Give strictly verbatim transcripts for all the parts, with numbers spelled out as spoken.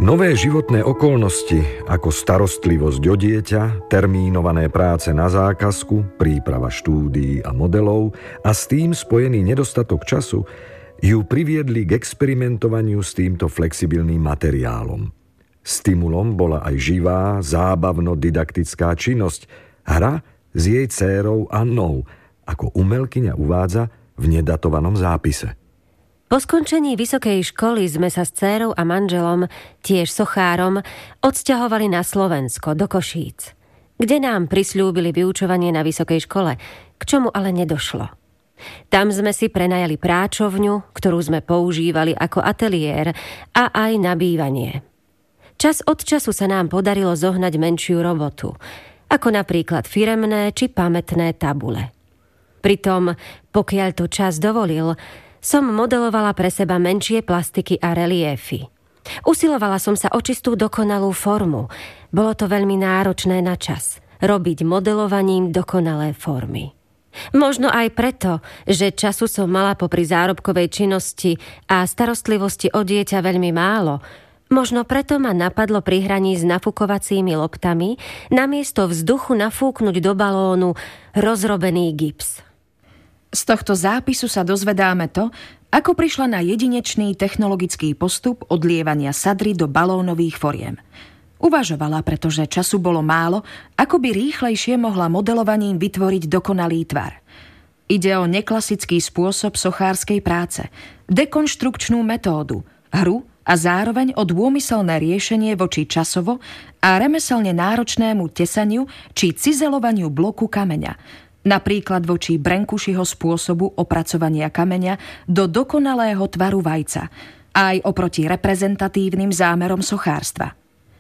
Nové životné okolnosti ako starostlivosť o dieťa, termínované práce na zákazku, príprava štúdií a modelov a s tým spojený nedostatok času ju priviedli k experimentovaniu s týmto flexibilným materiálom. Stimulom bola aj živá, zábavno-didaktická činnosť, hra s jej dcérou Annou, ako umelkyňa uvádza v nedatovanom zápise. Po skončení vysokej školy sme sa s dcérou a manželom, tiež sochárom, odsťahovali na Slovensko, do Košíc, kde nám prisľúbili vyučovanie na vysokej škole, k čomu ale nedošlo. Tam sme si prenajali práčovňu, ktorú sme používali ako ateliér a aj na bývanie. Čas od času sa nám podarilo zohnať menšiu robotu, ako napríklad firemné či pamätné tabule. Pritom, pokiaľ to čas dovolil, som modelovala pre seba menšie plastiky a reliéfy. Usilovala som sa o čistú dokonalú formu. Bolo to veľmi náročné na čas, robiť modelovaním dokonalé formy. Možno aj preto, že času som mala popri zárobkovej činnosti a starostlivosti o dieťa veľmi málo, možno preto ma napadlo pri hraní s nafukovacími loptami namiesto vzduchu nafúknuť do balónu rozrobený gips. Z tohto zápisu sa dozvedáme to, ako prišla na jedinečný technologický postup odlievania sadry do balónových foriem. Uvažovala, pretože času bolo málo, ako by rýchlejšie mohla modelovaním vytvoriť dokonalý tvar. Ide o neklasický spôsob sochárskej práce, dekonštrukčnú metódu, hru a zároveň o dômyselné riešenie voči časovo a remeselne náročnému tesaniu či cizelovaniu bloku kameňa, napríklad voči Brenkušiho spôsobu opracovania kameňa do dokonalého tvaru vajca, aj oproti reprezentatívnym zámerom sochárstva.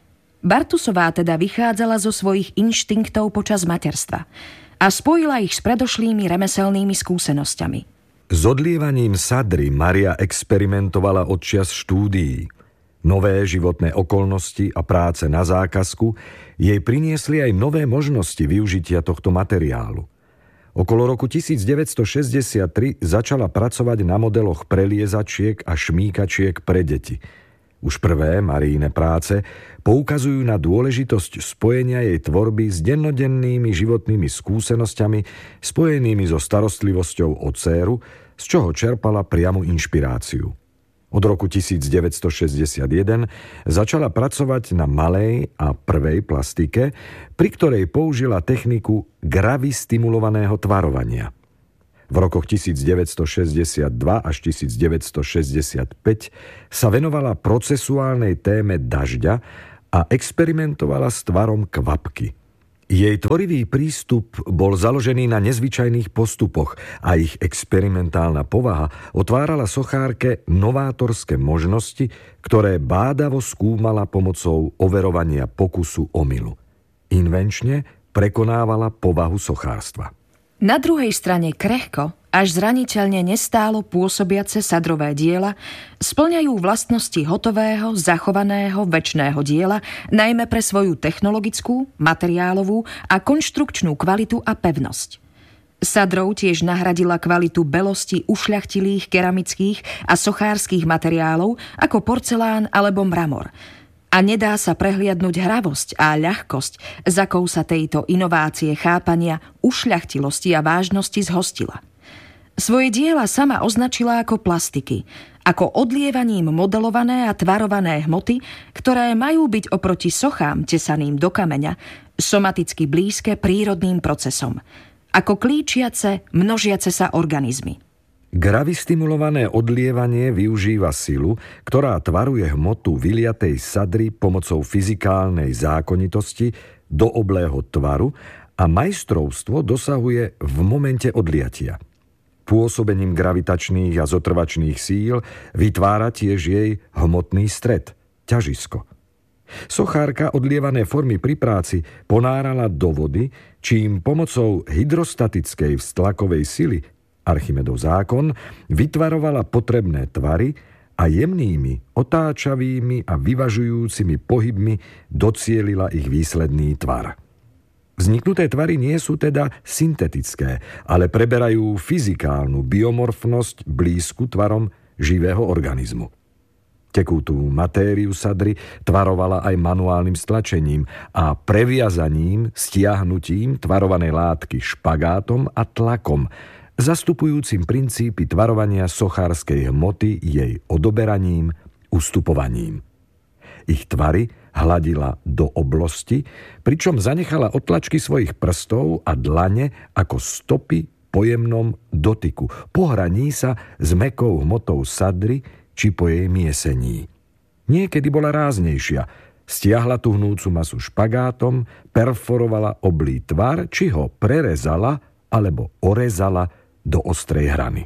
Bartusová teda vychádzala zo svojich inštinktov počas materstva a spojila ich s predošlými remeselnými skúsenosťami. S odlievaním sadry Maria experimentovala od čias štúdií. Nové životné okolnosti a práce na zákazku jej priniesli aj nové možnosti využitia tohto materiálu. Okolo roku devätnásťstošesťdesiattri začala pracovať na modeloch preliezačiek a šmíkačiek pre deti. Už prvé Marijine práce poukazujú na dôležitosť spojenia jej tvorby s dennodennými životnými skúsenosťami spojenými so starostlivosťou o dcéru, z čoho čerpala priamu inšpiráciu. Od roku devätnásťstošesťdesiatjeden začala pracovať na malej a prvej plastike, pri ktorej použila techniku gravistimulovaného tvarovania. V rokoch devätnásťstošesťdesiatdva až devätnásťstošesťdesiatpäť sa venovala procesuálnej téme dažďa a experimentovala s tvarom kvapky. Jej tvorivý prístup bol založený na nezvyčajných postupoch a ich experimentálna povaha otvárala sochárke novátorské možnosti, ktoré bádavo skúmala pomocou overovania pokusu omylu. Invenčne prekonávala povahu sochárstva. Na druhej strane krehko, až zraniteľne nestálo pôsobiace sadrové diela spĺňajú vlastnosti hotového, zachovaného večného diela, najmä pre svoju technologickú, materiálovú a konštrukčnú kvalitu a pevnosť. Sadrou tiež nahradila kvalitu belosti ušľachtilých keramických a sochárskych materiálov ako porcelán alebo mramor. A nedá sa prehliadnuť hravosť a ľahkosť, z akou sa tejto inovácie chápania ušľachtilosti a vážnosti zhostila. Svoje diela sama označila ako plastiky, ako odlievaním modelované a tvarované hmoty, ktoré majú byť oproti sochám tesaným do kameňa somaticky blízke prírodným procesom, ako klíčiace, množiace sa organizmy. Gravistimulované odlievanie využíva silu, ktorá tvaruje hmotu vyliatej sadry pomocou fyzikálnej zákonitosti do oblého tvaru a majstrovstvo dosahuje v momente odliatia. Pôsobením gravitačných a zotrvačných síl vytvára tiež jej hmotný stred, ťažisko. Sochárka odlievané formy pri práci ponárala do vody, čím pomocou hydrostatickej vztlakovej sily Archimedov zákon vytvarovala potrebné tvary a jemnými, otáčavými a vyvažujúcimi pohybmi docielila ich výsledný tvar. Vzniknuté tvary nie sú teda syntetické, ale preberajú fyzikálnu biomorfnosť blízku tvarom živého organizmu. Tekutú matériu sadry tvarovala aj manuálnym stlačením a previazaním, stiahnutím tvarovanej látky špagátom a tlakom, zastupujúcim princípy tvarovania sochárskej hmoty jej odoberaním, ustupovaním. Ich tvary hladila do oblosti, pričom zanechala otlačky svojich prstov a dlane ako stopy po jemnom dotyku, po hraní sa s mäkkou hmotou sadry či po jej miesení. Niekedy bola ráznejšia, stiahla tuhnúcu masu špagátom, perforovala oblý tvar, či ho prerezala alebo orezala do ostrej hrany.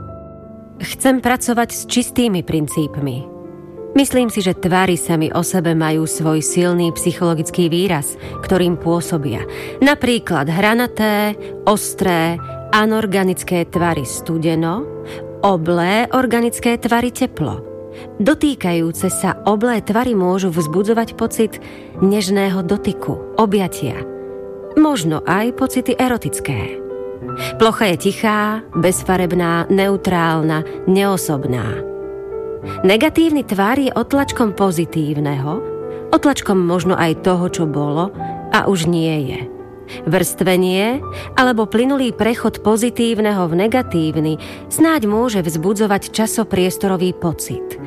Chcem pracovať s čistými princípmi. Myslím si, že tvary sami o sebe majú svoj silný psychologický výraz, ktorým pôsobia. Napríklad hranaté, ostré, anorganické tvary studeno, oblé organické tvary teplo. Dotýkajúce sa oblé tvary môžu vzbudzovať pocit nežného dotyku, objatia. Možno aj pocity erotické. Plocha je tichá, bezfarebná, neutrálna, neosobná. Negatívny tvar je otlačkom pozitívneho, otlačkom možno aj toho, čo bolo a už nie je. Vrstvenie alebo plynulý prechod pozitívneho v negatívny snáď môže vzbudzovať časopriestorový pocit.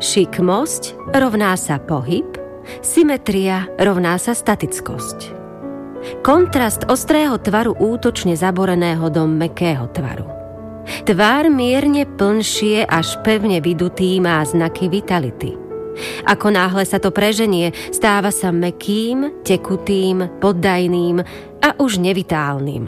Šikmosť rovná sa pohyb, symetria rovná sa statickosť. Kontrast ostrého tvaru útočne zaboreného do mäkkého tvaru. Tvár mierne plnšie až pevne vydutý má znaky vitality. Ako náhle sa to preženie, stáva sa mäkkým, tekutým, poddajným a už nevitálnym.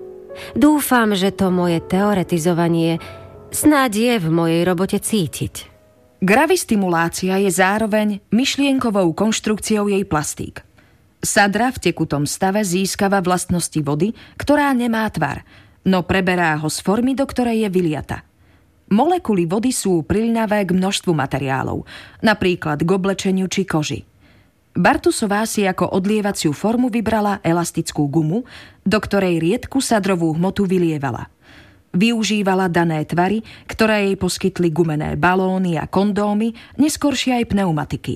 Dúfam, že to moje teoretizovanie snáď je v mojej robote cítiť. Gravistimulácia je zároveň myšlienkovou konštrukciou jej plastík. Sadra v tekutom stave získava vlastnosti vody, ktorá nemá tvar, no preberá ho z formy, do ktorej je vyliata. Molekuly vody sú priľnavé k množstvu materiálov, napríklad k oblečeniu či koži. Bartusová si ako odlievaciu formu vybrala elastickú gumu, do ktorej riedku sadrovú hmotu vylievala. Využívala dané tvary, ktoré jej poskytli gumené balóny a kondómy, neskoršie aj pneumatiky.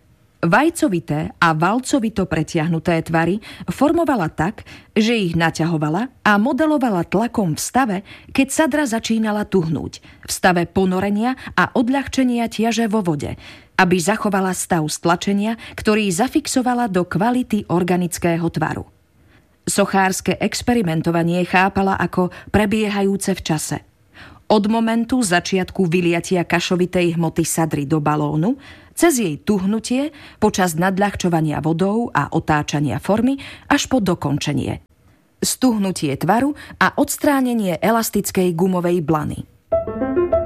Vajcovité a valcovito pretiahnuté tvary formovala tak, že ich naťahovala a modelovala tlakom v stave, keď sadra začínala tuhnúť, v stave ponorenia a odľahčenia ťaže vo vode, aby zachovala stav stlačenia, ktorý zafixovala do kvality organického tvaru. Sochárske experimentovanie chápala ako prebiehajúce v čase. Od momentu začiatku vyliatia kašovitej hmoty sadry do balónu, cez jej tuhnutie, počas nadľahčovania vodou a otáčania formy až po dokončenie. Stuhnutie tvaru a odstránenie elastickej gumovej blany.